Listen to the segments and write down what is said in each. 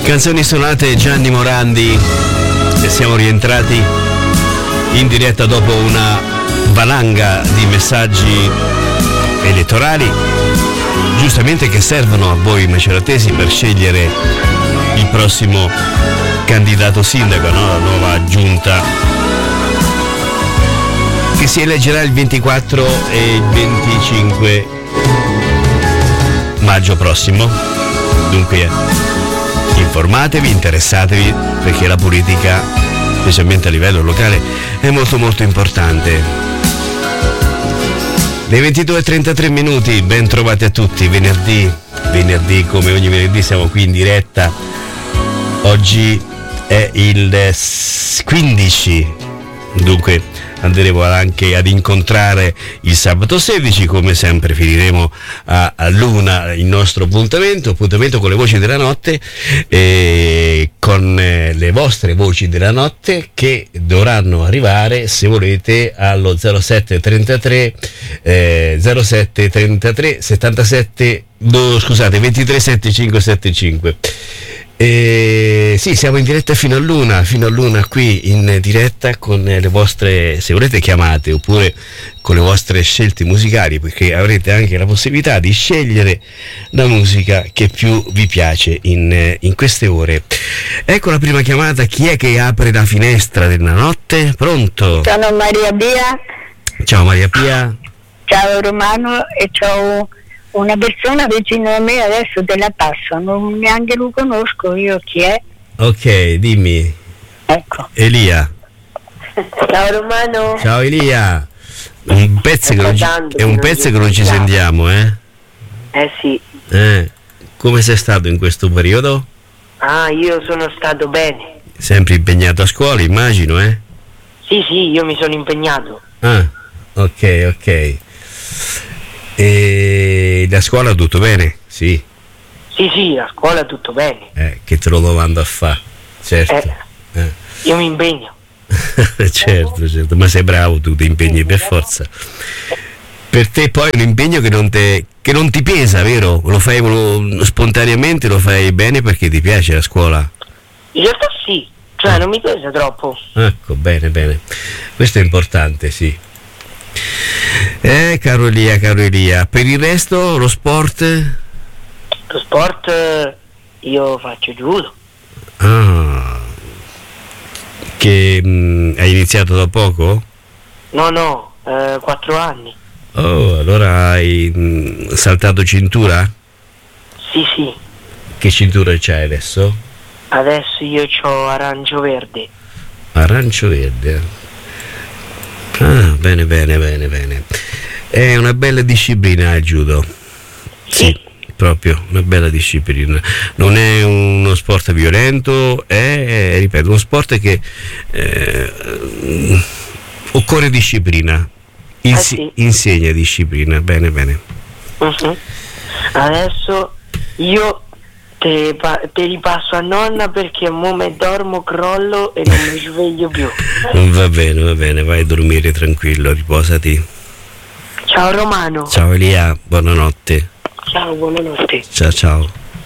Canzoni suonate Gianni Morandi, e siamo rientrati in diretta dopo una valanga di messaggi elettorali, giustamente, che servono a voi maceratesi per scegliere il prossimo candidato sindaco, no? La nuova giunta che si eleggerà il 24 e il 25 maggio prossimo. Dunque informatevi, interessatevi, perché la politica, specialmente a livello locale, è molto molto importante. Le 22:33 minuti, ben trovati a tutti. Venerdì, come ogni venerdì siamo qui in diretta. Oggi è il 15, dunque andremo anche ad incontrare il sabato 16, come sempre finiremo a l'una il nostro appuntamento con le voci della notte, con le vostre voci della notte, che dovranno arrivare, se volete, allo 0733 77 23 7575. Sì, siamo in diretta fino all'una qui in diretta con le vostre, se volete, chiamate, oppure con le vostre scelte musicali, perché avrete anche la possibilità di scegliere la musica che più vi piace in queste ore. Ecco la prima chiamata. Chi è che apre la finestra della notte? Pronto? Sono Maria Pia. Ciao Maria Pia. Ciao Romano, e ciao. Una persona vicino a me, adesso te la passo, non neanche lo conosco io chi è. Ok, dimmi. Ecco. Elia. Ciao Romano. Ciao Elia. Un pezzo che non ci sentiamo, eh? Sì. Come sei stato in questo periodo? Io sono stato bene. Sempre impegnato a scuola, immagino, eh? Sì, io mi sono impegnato. Ok. E la scuola tutto bene? Sì. Sì, a scuola tutto bene. Che te lo domando a fare, certo. Io mi impegno. certo, ma sei bravo, tu ti impegni per forza. Per te poi è un impegno che non ti pesa, vero? Lo fai spontaneamente, lo fai bene perché ti piace la scuola? In realtà sì, non mi pesa troppo. Ecco, bene. Questo è importante, sì. Caro Elia, per il resto lo sport? Lo sport io faccio judo. Che hai iniziato da poco? No, 4 anni. Oh, allora hai saltato cintura? Sì. Che cintura c'hai adesso? Adesso io c'ho arancio verde. Arancio verde. Bene. È una bella disciplina il judo. Sì, proprio una bella disciplina. Non è uno sport violento, è, ripeto, uno sport che occorre disciplina. Insegna disciplina. Bene. Uh-huh. Adesso io te ripasso a nonna, perché mo me dormo, crollo e non mi sveglio più. Va bene, vai a dormire tranquillo, riposati. Ciao Romano. Ciao Elia, buonanotte. Ciao, buonanotte. Ciao.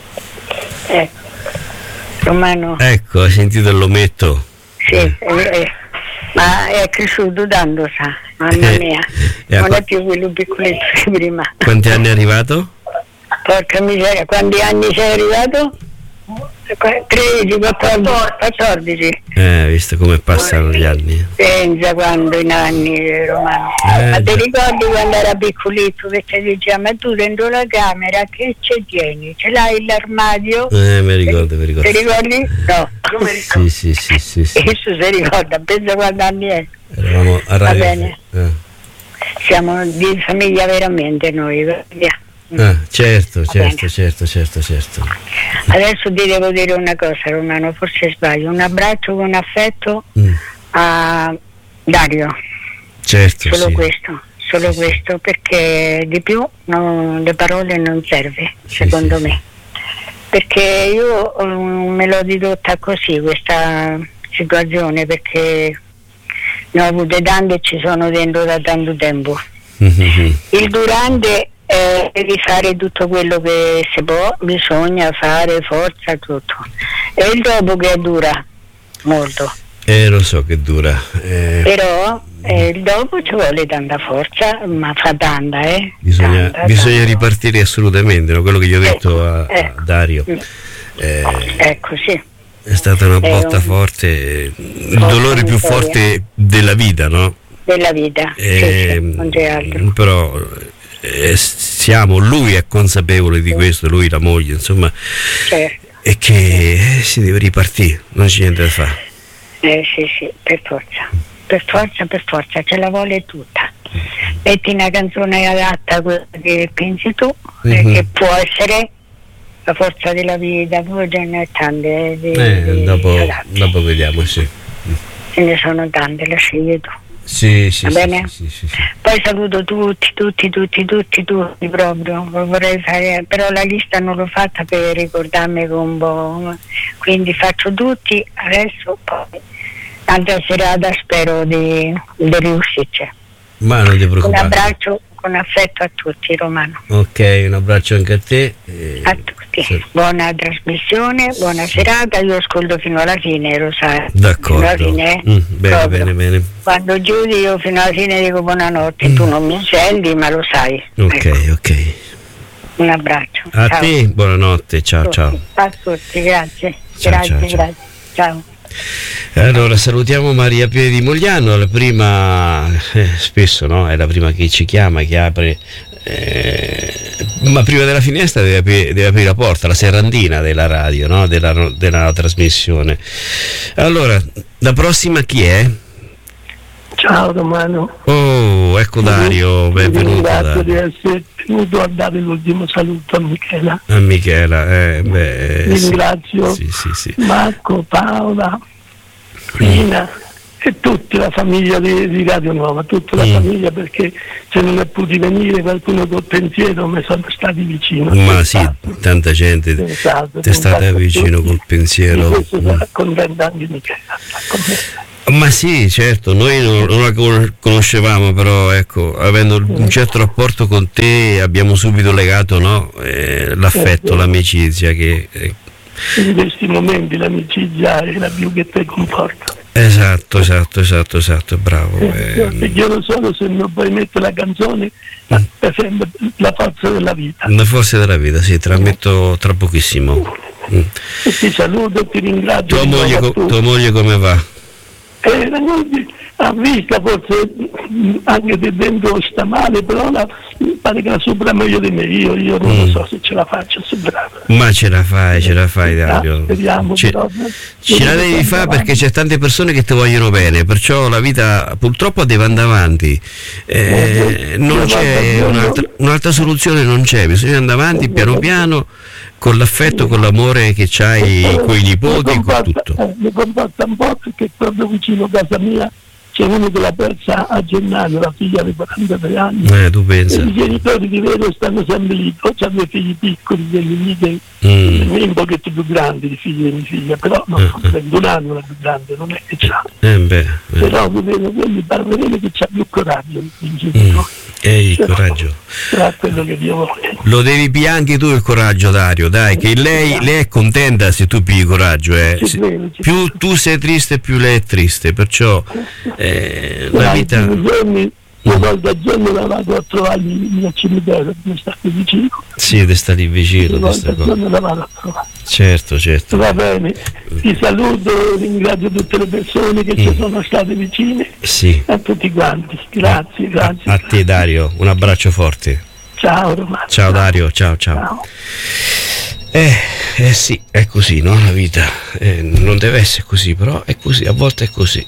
Romano. Ecco, hai sentito l'ometto? Sì, ma è cresciuto tanto, sa, mamma mia. Non è più quello piccoletto di prima. Quanti anni è arrivato? Porca miseria, quanti anni sei arrivato? 13, 14. Visto come passano gli anni. Pensa quando in anni, Romano. Ma ti ricordi quando era piccolito che ti diceva: ma tu dentro la camera che ci tieni? Ce l'hai l'armadio? Mi ricordo. Ti ricordi? No. Sì. Questo si ricorda, pensa quanti anni è. Eravamo a Va radio. bene. Siamo di famiglia veramente noi, via. Certo. Adesso ti devo dire una cosa, Romano, forse sbaglio. Un abbraccio con affetto a Dario. Certo. Solo questo, perché di più le parole non serve, secondo me. Perché io me l'ho ridotta così questa situazione, perché ne ho avute tante e ci sono dentro da tanto tempo. Il durante devi fare tutto quello che si può, bisogna fare, forza, tutto. È il dopo che dura molto. Lo so che dura. Però il dopo ci vuole tanta forza, ma fa tanta, Bisogna ripartire assolutamente, no? Quello che gli ho detto a Dario. Ecco, sì. È stata una botta forte, il dolore più forte della vita, no? Della vita, sì, non c'è altro. Però lui è consapevole di questo, lui, la moglie, insomma, certo. E che si deve ripartire, non c'è niente da fare. Sì, per forza, ce la vuole tutta. Metti una canzone adatta a quella che pensi tu, che può essere la forza della vita, poi ce ne tante. Dopo vediamo, sì. Ce ne sono tante, le scegli tu. Sì. Va bene? Sì. Poi saluto tutti proprio, vorrei fare, però la lista non l'ho fatta per ricordarmi un po', quindi faccio tutti adesso, poi tanta serata, spero di riuscirci. Ma non ti preoccupare. Un abbraccio con affetto a tutti, Romano. Ok, un abbraccio anche a te. A tutti. Sì. Buona trasmissione, buona serata, io ascolto fino alla fine, lo sai. D'accordo. Fino alla fine, bene. Quando giudi io fino alla fine dico buonanotte, tu non mi senti, ma lo sai. Ok. Un abbraccio. A ciao. te, buonanotte, ciao. A tutti, grazie. Ciao. Allora salutiamo Maria Pia di Mogliano, la prima, spesso no? È la prima che ci chiama, che apre, ma prima della finestra deve aprire la porta, la serrandina della radio, no? della trasmissione. Allora, la prossima chi è? Ciao Romano. Oh, ecco Dario, benvenuto. Grazie di essere venuto a dare l'ultimo saluto a Michela. Vi ringrazio. Sì. Marco, Paola, Rina e tutta la famiglia di Radio Nuova, tutta la famiglia, perché se non è potuto venire qualcuno col pensiero mi sono stati vicino. Ma sì, tanta gente ti è stata vicino col pensiero. Di questo sarà contenta anche Michela. Ma sì, certo, noi non la conoscevamo, però ecco, avendo un certo rapporto con te abbiamo subito legato, no? L'affetto, l'amicizia che... In questi momenti l'amicizia è la più che te comporta. Esatto, bravo. Io lo so, se non puoi mettere la canzone, è sempre la forza della vita. La forza della vita, sì, te la metto tra pochissimo. E ti saluto e ti ringrazio. Tua moglie come va? La moglie ha visto, forse anche se dentro sta male, però pare che la supera meglio di me. Io non lo so se ce la faccio a superarla. Ma ce la fai Dario. Speriamo, ce la devi fare, perché c'è tante persone che ti vogliono bene, perciò la vita purtroppo deve andare avanti. Non c'è un'altra soluzione, non c'è, bisogna andare avanti piano piano, con l'affetto, con l'amore che c'hai con i nipoti, con tutto. Mi comporta un po' perché proprio vicino a casa mia c'è uno che l'ha persa a gennaio, la figlia di 43 anni. Tu pensa. I genitori di vero stanno sempre lì, poi hanno dei figli piccoli, degli un pochetto più grandi di figli di mia figlia, però 21 anni la più grande, non è che c'ha. Però quelli parleremo che c'ha più coraggio. Il coraggio. Sarà quello che Dio vuole. Lo devi pigliare anche tu il coraggio, Dario, dai, che lei è contenta se tu pigli coraggio. Più tu sei triste, più lei è triste, perciò la vita... Una volta al giorno la vado a trovarli nel cimitero, mi sta qui vicino. Sì, ti sta lì vicino. Una volta al giorno la vado a trovare. Certo. Va bene, ti saluto, ringrazio tutte le persone che ci sono state vicine. Sì. A tutti quanti, grazie. A te Dario, un abbraccio forte. Ciao Romano. Ciao Dario, ciao. Sì, è così, no? La vita non deve essere così, però è così, a volte è così.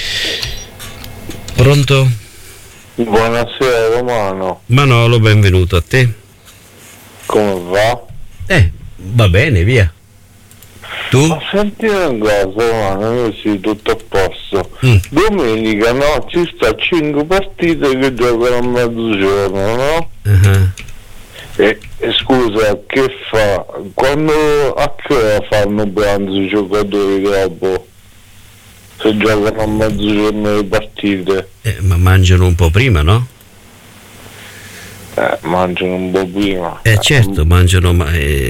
Pronto? Buonasera Romano. Manolo, benvenuto a te. Come va? Va bene, via. Tu? Ma senti una cosa Romano, io sì, tutto a posto. Domenica no, ci sta 5 partite che giocano a mezzogiorno, no? E scusa, che fa? A che ora fanno pranzo i giocatori dopo? Se giocano a mezzogiorno le partite? Ma mangiano un po' prima, no? Mangiano un po' prima. Certo, mangiano, ma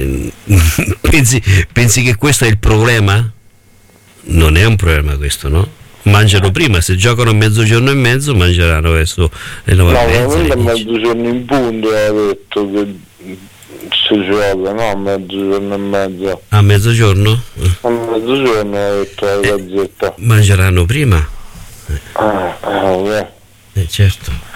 pensi che questo è il problema? Non è un problema questo, no? Mangiano prima, se giocano a mezzogiorno e mezzo mangeranno verso le 9:30. No, veramente a mezzogiorno in punto ha detto che si gioca, no? A mezzogiorno e mezzo. A mezzogiorno? A mezzogiorno ha detto la gazzetta. Mangeranno prima? Vabbè. Certo.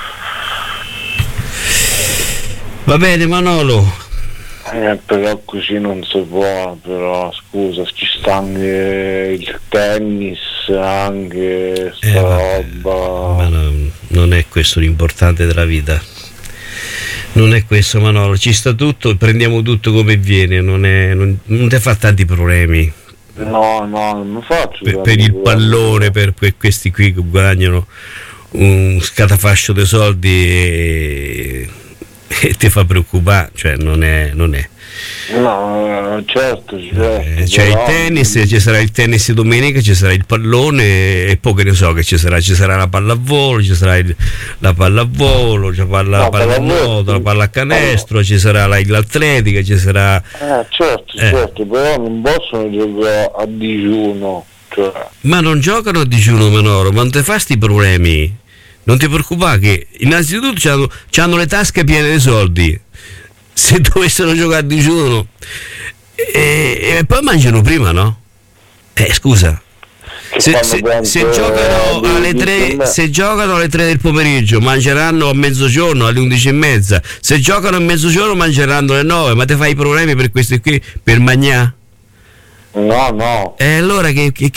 Va bene Manolo. Però così non si può, però scusa, ci sta anche il tennis, anche sta roba. Ma non è questo l'importante della vita. Non è questo Manolo, ci sta tutto, prendiamo tutto come viene, non ti fa tanti problemi. No, non mi faccio per il pallone, per questi qui che guadagnano un scatafascio dei soldi e ti fa preoccupare, cioè non è. No, certo. C'è il tennis, ci sarà il tennis domenica, ci sarà il pallone e poi che ne so che ci sarà la pallavolo, ci sarà la pallavolo, la pallanuoto, la pallacanestro, ci sarà l'atletica, ci sarà. Certo, però non possono giocare a digiuno. Cioè. Ma non giocano a digiuno, Manolo, ma non ti fa sti problemi. Non ti preoccupare che innanzitutto c'hanno le tasche piene di soldi. Se dovessero giocare a digiuno e poi mangiano prima, no? Scusa. Se giocano alle 3, se giocano alle 3 del pomeriggio mangeranno a mezzogiorno, alle 11:30. Se giocano a mezzogiorno mangeranno alle 9. Ma te fai i problemi per questi qui per mangiare? No. Allora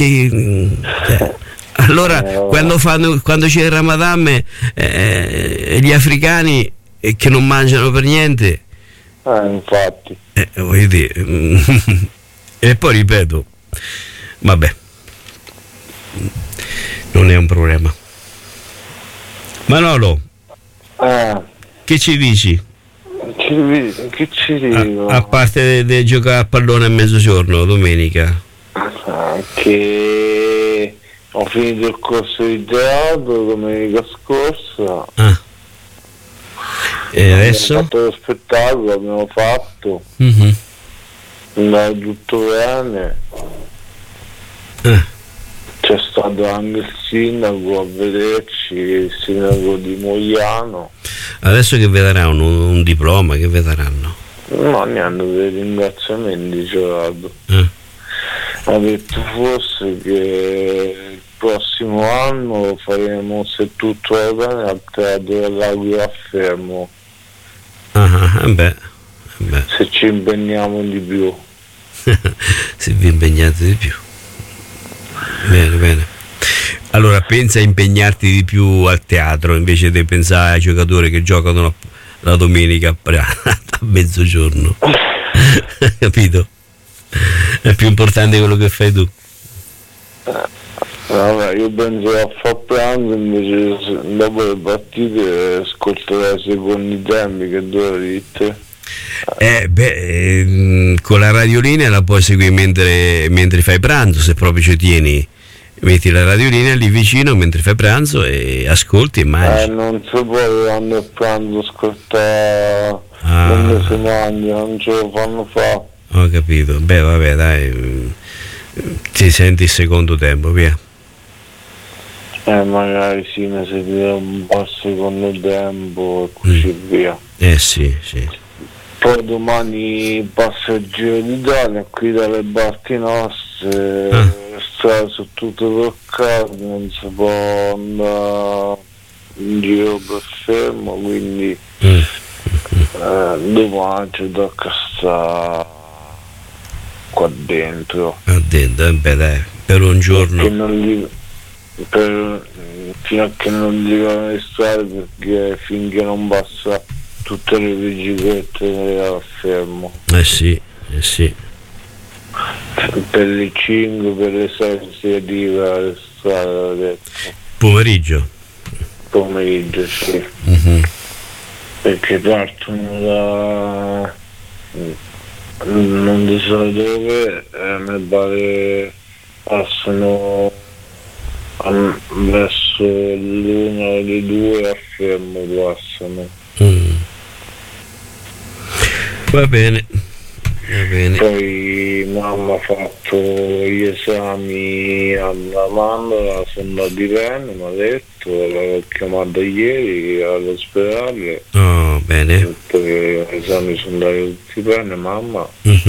allora quando c'è il Ramadan gli africani che non mangiano per niente, infatti, voglio dire, e poi ripeto, vabbè, non è un problema. Manolo, che ci dici? Che ci dico? A parte di giocare a pallone a mezzogiorno domenica, che ho finito il corso di teatro domenica scorsa. E adesso? Abbiamo fatto lo spettacolo, abbiamo fatto. Andava tutto bene. C'è stato anche il sindaco a vederci, il sindaco di Mogliano. Adesso che vedranno un diploma, che vedranno? No, niente, dei ringraziamenti giocato. Ha detto forse che il prossimo anno faremo, se tutto va bene, al Teatro dell'Aquila a Fermo. Beh. Se ci impegniamo di più. Se vi impegnate di più. Bene. Allora pensa a impegnarti di più al teatro invece di pensare ai giocatori che giocano la domenica a mezzogiorno. Capito? È più importante quello che fai tu. Vabbè, io penso a far pranzo, invece dopo le partite ascolterò i secondi tempi, che dove dite? Con la radiolina la puoi seguire mentre fai pranzo, se proprio ci tieni. Metti la radiolina lì vicino mentre fai pranzo e ascolti e mangi. Non si può quando il pranzo ascoltare quando si mangia, non ce lo fanno fare. Ho capito, beh vabbè dai, ti senti il secondo tempo, via. Magari sì, ne sentirò un po' il secondo tempo e così via. Sì. Poi domani passa il Giro d'Italia, qui dalle parti nostre, strade sono tutte bloccate, non si può andare in giro per fermo, quindi domani ci tocca stare qua dentro. Beh dai, per un giorno. Fino a che non arrivano le strade, perché finché non passa tutte le biciclette al fermo. Sì. Per le 5, per le 6 si arriva alle strade. Pomeriggio, sì. Perché partono da non so dove, mi pare passano verso l'1 o le 2 a fermo passano. Va bene. Poi mamma ha fatto gli esami alla mandorla, sono andati bene, mi ha detto, l'avevo chiamato ieri all'ospedale. Oh, bene. Gli esami sono andati tutti bene, mamma.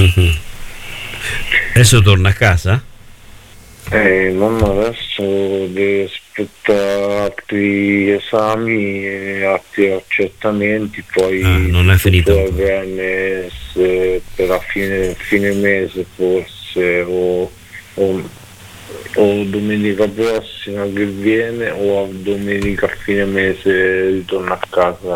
Adesso torna a casa? Mamma adesso deve aspettare altri esami e altri accertamenti, poi non è finito. Va bene se per a fine mese forse o domenica prossima che viene o domenica a fine mese ritorna a casa.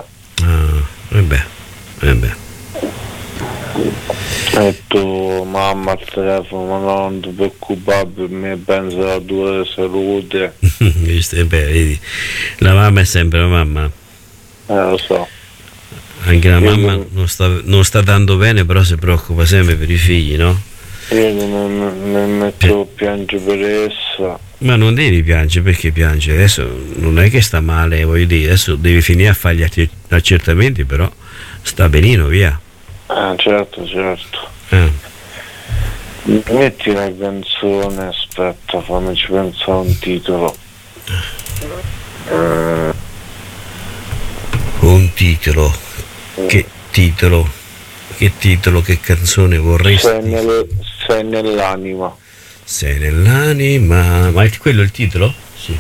Ho detto mamma al telefono, ma non ti preoccupare, per me pensa alla tua salute. Vedi, la mamma è sempre la mamma. Lo so. Anche la mamma non sta dando bene, però si preoccupa sempre per i figli, no? Io non metto piange per essa. Ma non devi piangere, perché piange? Adesso non è che sta male, voglio dire, adesso devi finire a fare gli accertamenti, però sta benino, via. Certo. Metti la canzone, aspetta, fammici pensare un titolo. Un titolo? Che titolo? Che canzone vorresti? Sei nell'anima. Sei nell'anima. Ma è quello il titolo? Sì.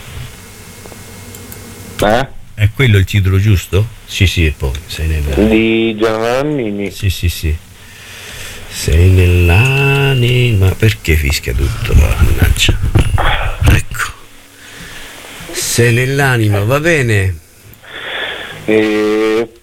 È quello il titolo giusto? Sì, e poi sei nell'anima. Di Giannini. Sì. Sei nell'anima. Perché fischia tutto? Mannaggia. Ecco. Sei nell'anima, va bene. E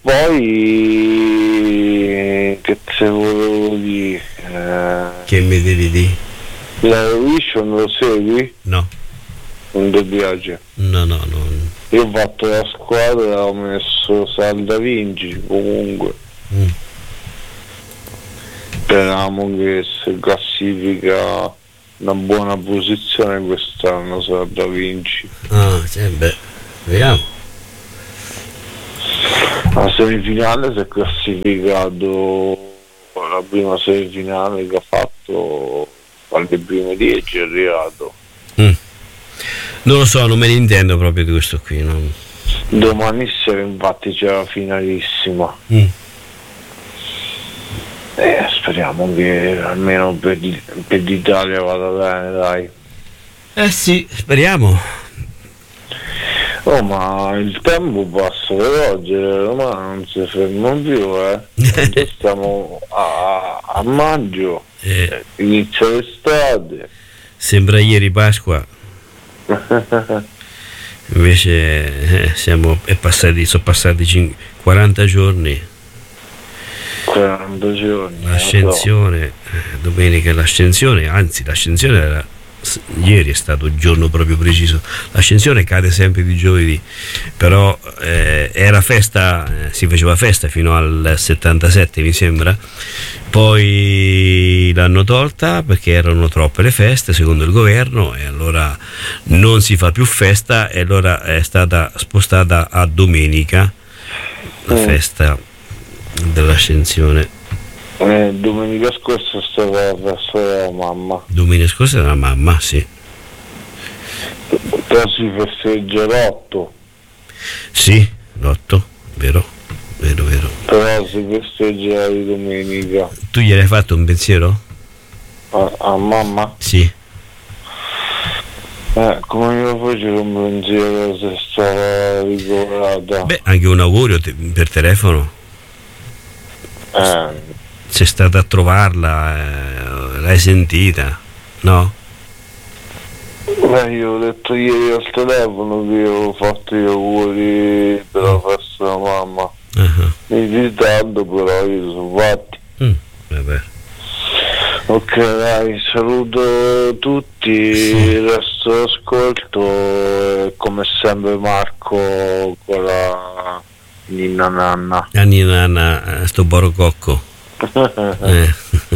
poi che te volevo dire? Che mi devi dire? L'Eurovision lo segui? No. Non ti piace? No. Io ho fatto la squadra, ho messo Salda Vinci comunque. Speriamo che si classifica una buona posizione quest'anno Salda Vinci. Vediamo. La semifinale si è classificato, la prima semifinale che ha fatto alle prime 10 è arrivato. Non lo so, non me ne intendo proprio di questo qui. No? Domani sera infatti c'è la finalissima. Speriamo che almeno per l'Italia vada bene, dai. Sì, speriamo. Oh, ma il tempo passa veloce, ma non si ferma più, Stiamo a maggio, inizia l'estate. Sembra ieri Pasqua. Invece sono passati 40 giorni. 40 giorni. L'ascensione, domenica l'ascensione, anzi l'ascensione era ieri, è stato il giorno proprio preciso. L'ascensione cade sempre di giovedì, però era festa, si faceva festa fino al 77 mi sembra, poi l'hanno tolta perché erano troppe le feste secondo il governo, e allora non si fa più festa, e allora è stata spostata a domenica la festa dell'ascensione. Domenica scorsa è stata la festa della mamma. Domenica scorsa era la mamma, sì. Però si festeggia l'8. Sì, l'8, vero. Però si festeggia di domenica. Tu gli hai fatto un pensiero? A mamma? Sì. Come io facevo un pensiero se stava ricoverata? Beh, anche un augurio per telefono. Sei stata a trovarla, l'hai sentita, no? Io ho detto ieri al telefono che avevo fatto gli auguri per la festa della mamma. In ritardo, però io sono fatti. Vabbè. Ok, dai, saluto tutti, sì. Resto ascolto, come sempre Marco con la Ninna Nanna. La Ninna Nanna, sto Borococco. Va bene.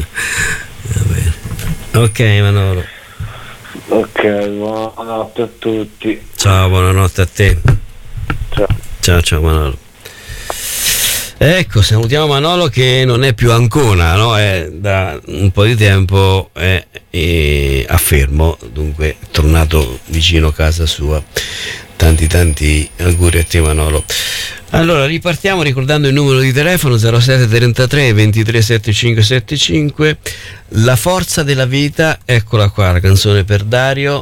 Ok, Manolo. Ok, buonanotte a tutti. Ciao, buonanotte a te. Ciao. Ciao Manolo. Ecco, salutiamo Manolo che non è più Ancona, no? È da un po' di tempo è a Fermo, dunque è tornato vicino a casa sua. Tanti auguri a te Manolo. Allora ripartiamo ricordando il numero di telefono 0733 23 7575. La forza della vita, eccola qua, la canzone per Dario,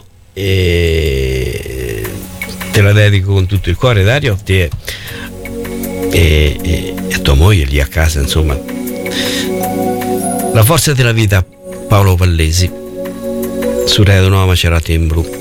e te la dedico con tutto il cuore, Dario, a te e a tua moglie lì a casa, insomma. La forza della vita, Paolo Pallesi, su Radio Nuova Macerata in Blu.